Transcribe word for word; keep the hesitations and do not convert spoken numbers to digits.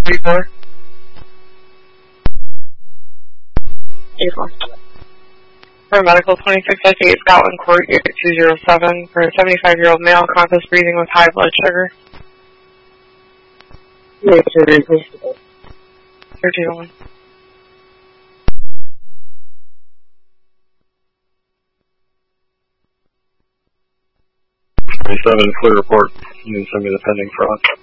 thirty-four. April. For medical twenty-six fifty-eight Scotland Court, unit two zero seven, for a seventy-five-year-old male, conscious breathing with high blood sugar. Unit two nine, please. thirteen oh one. twenty-seven, clear report. You can send me the pending fraud.